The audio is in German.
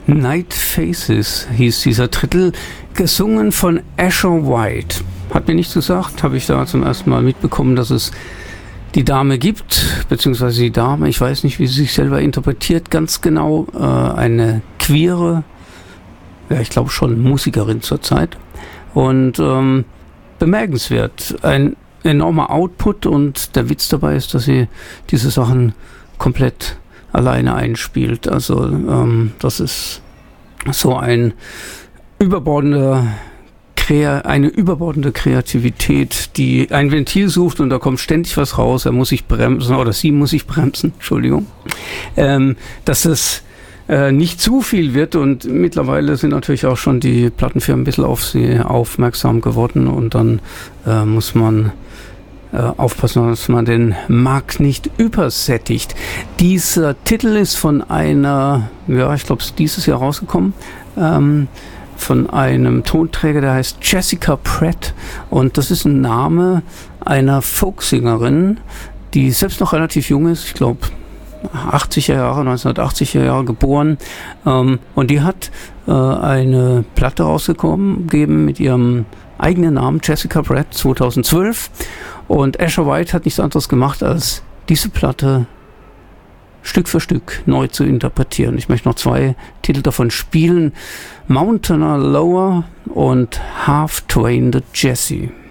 Night Faces hieß dieser Titel, gesungen von Asher White. Hat mir nichts gesagt, habe ich da zum ersten Mal mitbekommen, dass es die Dame gibt, beziehungsweise die Dame, ich weiß nicht, wie sie sich selber interpretiert, ganz genau, eine queere, ja, ich glaube schon Musikerin zurzeit. Und bemerkenswert, ein enormer Output, und der Witz dabei ist, dass sie diese Sachen komplett alleine einspielt. Also das ist so eine überbordende Kreativität, die ein Ventil sucht, und da kommt ständig was raus. Er muss sich bremsen, oder sie muss sich bremsen, Entschuldigung, dass es nicht zu viel wird, und mittlerweile sind natürlich auch schon die Plattenfirmen ein bisschen auf sie aufmerksam geworden, und dann muss man aufpassen, dass man den Markt nicht übersättigt. Dieser Titel ist von einer, ja, ich glaube, es ist dieses Jahr rausgekommen, von einem Tonträger, der heißt Jessica Pratt, und das ist ein Name einer Folksängerin, die selbst noch relativ jung ist, ich glaube 1980er Jahre geboren, und die hat eine Platte rausgegeben mit ihrem eigenen Namen, Jessica Pratt, 2012, und Asher White hat nichts anderes gemacht, als diese Platte Stück für Stück neu zu interpretieren. Ich möchte noch 2 Titel davon spielen: Mountainer Lower und Half Twain the Jesse.